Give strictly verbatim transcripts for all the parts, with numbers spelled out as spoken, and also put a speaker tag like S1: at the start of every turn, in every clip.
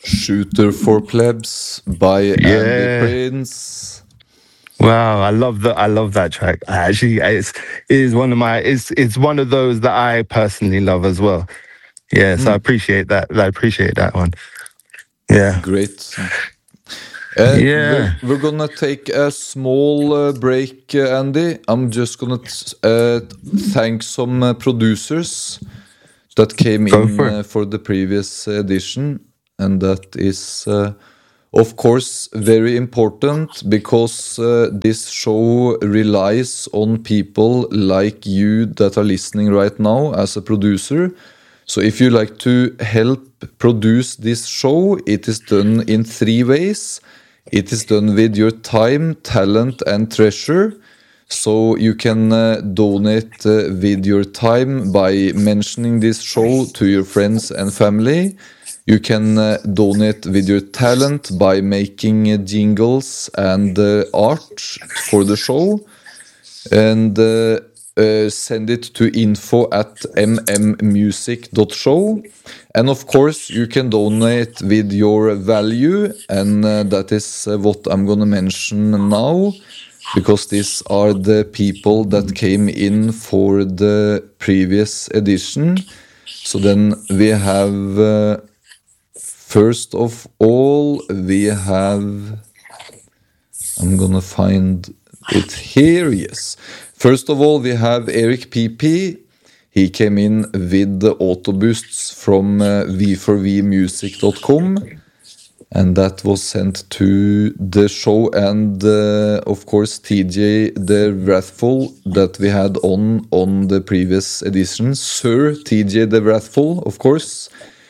S1: Shooter for Plebs by Andy
S2: Yeah.
S1: Prince.
S2: Wow, I love that. I love that track. I actually, it's it is one of my. It's it's one of those that I personally love as well. Yeah, so I
S1: Hmm,
S2: appreciate that. I appreciate that one. Yeah,
S1: great. Uh, we're
S2: yeah.
S1: we're gonna take a small uh, break, uh, Andy. I'm just gonna t- uh, thank some uh, producers that came
S2: Go
S1: in
S2: for it.
S1: uh, for the previous edition, and that is, uh, of course, very important because uh, this show relies on people like you that are listening right now as a producer. So, if you like to help produce this show, it is done in three ways. It is done with your time, talent, and treasure. So you can uh, donate uh, with your time by mentioning this show to your friends and family. You can uh, donate with your talent by making uh, jingles and uh, art for the show, and uh, uh, send it to info at mmmusic.show. And of course, you can donate with your value, and uh, that is uh, what I'm gonna mention now, because these are the people that came in for the previous edition. So then we have, uh, first of all, we have, I'm gonna find it here, yes. First of all, we have Eric P P. He came in with the auto boosts from uh, v four v music dot com, and that was sent to the show, and uh, of course T J the Wrathful that we had on on the previous edition, Sir T J the Wrathful, of course.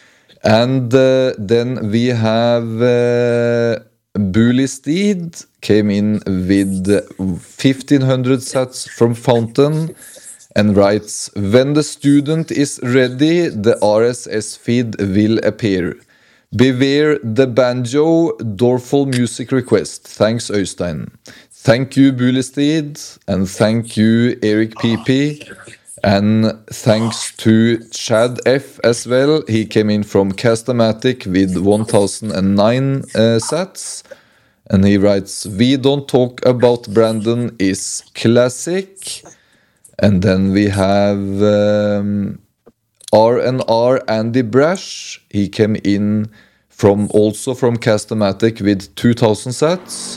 S1: And uh, then we have uh, Bully Steed came in with fifteen hundred sats from Fountain and writes, when the student is ready, the R S S feed will appear. Beware the banjo, Dorful music request. Thanks, Øystein. Thank you, Bulesteed, and thank you, Eric P P. And thanks to Chad F as well. He came in from Castamatic with one thousand nine uh, sats. And he writes, we don't talk about Brandon is classic. And then we have um, R and R Andy Brash. He came in from also from Castamatic with two thousand sats.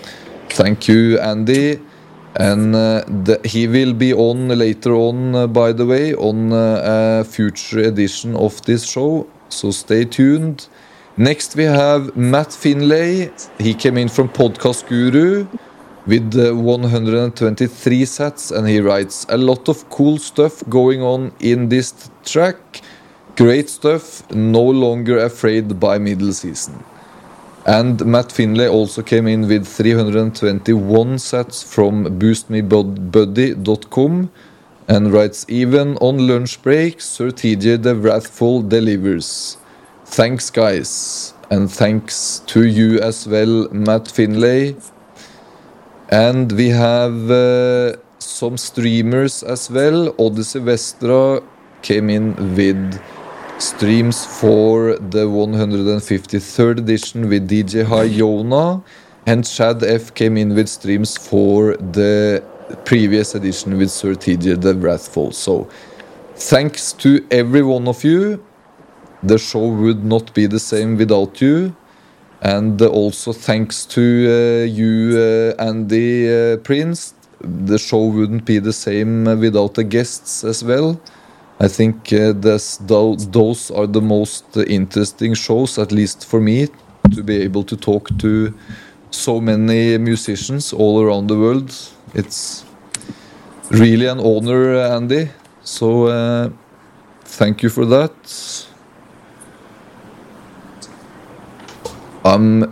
S1: Thank you, Andy. And uh, the, he will be on later on, uh, by the way, on uh, a future edition of this show. So stay tuned. Next, we have Matt Finlay. He came in from Podcast Guru with uh, one hundred twenty-three sats, and he writes a lot of cool stuff going on in this track. Great stuff. No longer afraid by middle season. And Matt Finlay also came in with three hundred twenty-one sats from boost me buddy dot com and writes, even on lunch break, Sir T J the Wrathful delivers. Thanks, guys. And thanks to you as well, Matt Finlay. And we have uh, some streamers as well. Odyssey Vestra came in with streams for the one hundred fifty-third edition with D J Hayona, and Chad F came in with streams for the previous edition with Sir T J the Wrathful. So thanks to every one of you. The show would not be the same without you. And also thanks to uh, you, uh, Andy uh, Prince. The show wouldn't be the same without the guests as well. I think uh, this, those are the most interesting shows, at least for me, to be able to talk to so many musicians all around the world. It's really an honor, Andy. So uh, thank you for that. Um,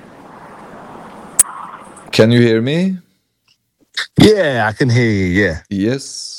S1: can you hear me?
S2: Yeah, I can hear you. Yeah.
S1: Yes.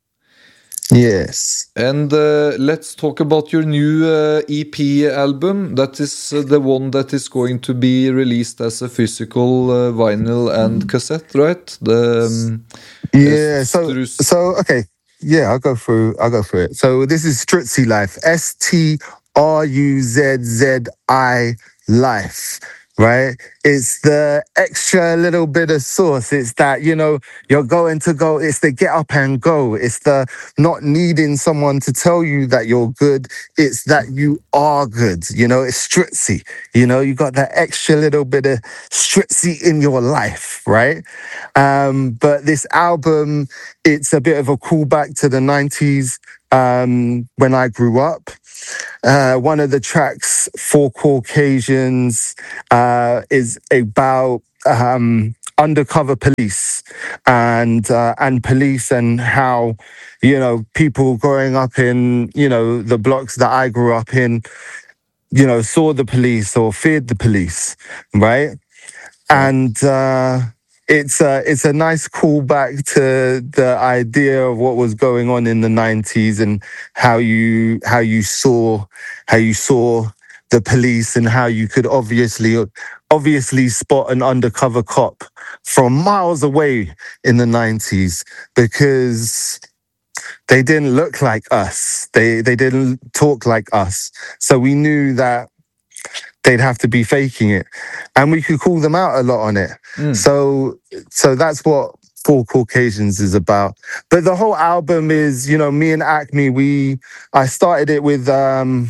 S2: Yes.
S1: And uh, let's talk about your new uh, E P album. That is uh, the one that is going to be released as a physical uh, vinyl and cassette, right? The um,
S2: Yeah. So,
S1: Strus-
S2: so okay. Yeah, I'll go through. I'll go through it. So this is Strutzy Life. S T R U Z Z I life, right? It's the extra little bit of sauce. It's that, you know, you're going to go, it's the get up and go. It's the not needing someone to tell you that you're good. It's that you are good. You know, it's Stritzy. You know, you got that extra little bit of Stritzy in your life, right? Um, but this album, it's a bit of a callback to the nineties um, when I grew up. Uh, one of the tracks, For Caucasians, uh, is about um, undercover police and uh, and police and how, you know, people growing up in, you know, the blocks that I grew up in, you know, saw the police or feared the police, right? And uh, it's a it's a nice callback to the idea of what was going on in the nineties and how you how you saw how you saw the police and how you could obviously obviously spot an undercover cop from miles away in the nineties because they didn't look like us. They they didn't talk like us. So we knew that they'd have to be faking it, and we could call them out a lot on it. Mm. So, so that's what For Caucasians is about. But the whole album is, you know, me and Acme. We, I started it with um,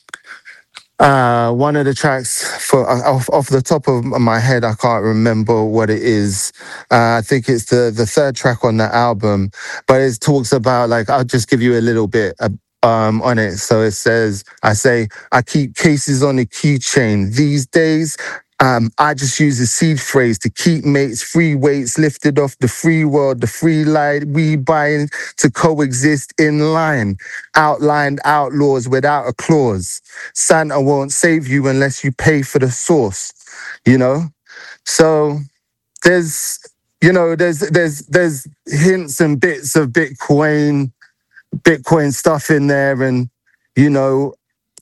S2: uh, one of the tracks for uh, off off the top of my head. I can't remember what it is. Uh, I think it's the the third track on that album, but it talks about like I'll just give you a little bit. Uh, Um, on it. So it says, I say, I keep cases on a keychain. These days, um, I just use a seed phrase to keep mates, free weights lifted off the free world, the free light we buying to coexist in line. Outlined outlaws without a clause. Santa won't save you unless you pay for the sauce, you know? So there's, you know, there's, there's, there's hints and bits of Bitcoin, Bitcoin stuff in there, and you know,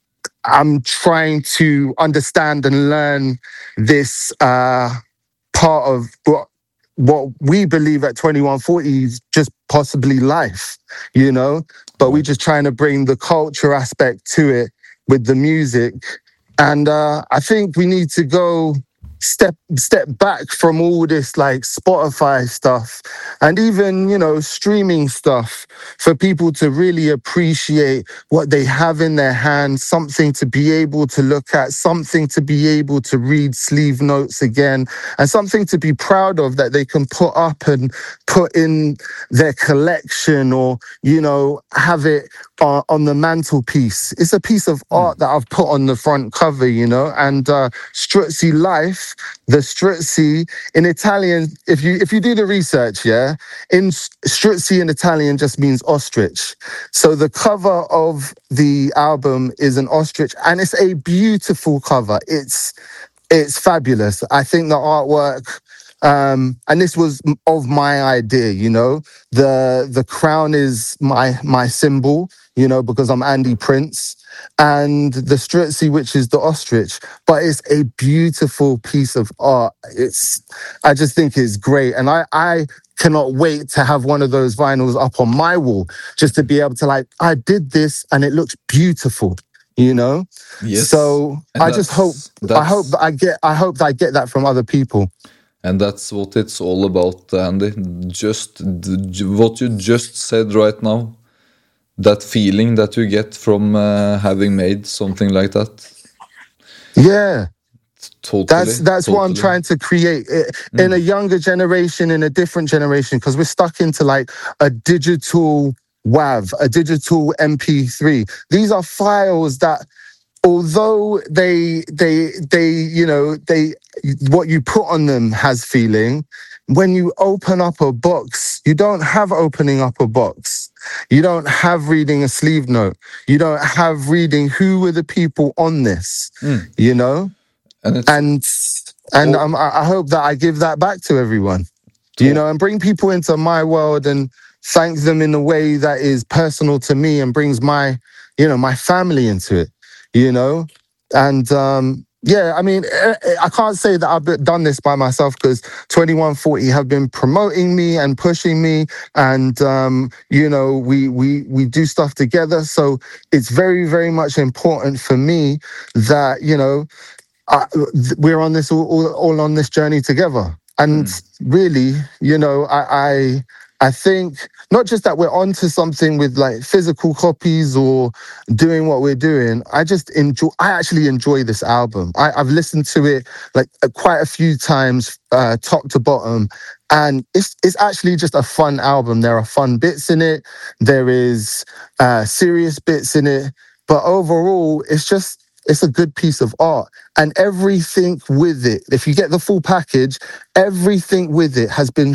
S2: I'm trying to understand and learn this uh, part of what what we believe at twenty-one forty is just possibly life, you know. But we're just trying to bring the culture aspect to it with the music, and uh, I think we need to go step step back from all this like Spotify stuff and even, you know, streaming stuff for people to really appreciate what they have in their hands, something to be able to look at, something to be able to read sleeve notes again, and something to be proud of that they can put up and put in their collection or, you know, have it uh, on the mantelpiece. It's a piece of art that I've put on the front cover, you know, and uh, Struzzi Life, the Struzzi in Italian, if you if you do the research, yeah, in Struzzi in Italian just means ostrich. So the cover of the album is an ostrich, and it's a beautiful cover. It's it's fabulous. I think the artwork, um, and this was of my idea, you know, the the crown is my my symbol, you know, because I'm Andy Prince, and the Struzzi, which is the ostrich, but it's a beautiful piece of art. It's, I just think it's great. And I, I cannot wait to have one of those vinyls up on my wall, just to be able to like, I did this and it looks beautiful, you know?
S1: Yes.
S2: So
S1: and
S2: I just hope, I hope that I get, I hope that I get that from other people.
S1: And that's what it's all about, Andy. Just what you just said right now. That feeling that you get from uh, having made something like that.
S2: Yeah.
S1: Totally.
S2: That's that's
S1: totally.
S2: what I'm trying to create in mm. a younger generation, in a different generation, because we're stuck into like a digital W A V, a digital M P three. These are files that, although they they they you know they what you put on them has feeling. When you open up a box, you don't have opening up a box. You don't have reading a sleeve note. You don't have reading who were the people on this, mm. you know? And it's, and, and oh, um, I hope that I give that back to everyone, oh. you know, and bring people into my world and thank them in a way that is personal to me and brings my, you know, my family into it, you know? And um, Yeah, I mean, eh, eh, I can't say that I've been- done this by myself because twenty-one forty have been promoting me and pushing me, and um, you know, we we we do stuff together. So it's very very much important for me that you know uh, th- we're on this all, all, all on this journey together. And really, you know, I, I I think not just that we're onto something with like physical copies or doing what we're doing. I just enjoy. I actually enjoy this album. I, I've listened to it like uh, quite a few times, uh, top to bottom, and it's it's actually just a fun album. There are fun bits in it. There is uh, serious bits in it, but overall, it's just it's a good piece of art. And everything with it, if you get the full package, everything with it has been